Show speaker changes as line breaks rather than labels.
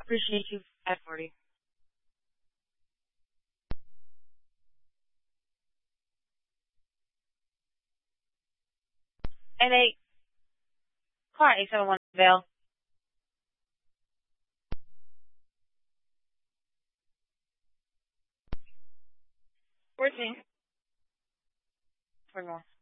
appreciate you at 40. And a car 871 Vale. 14. 41.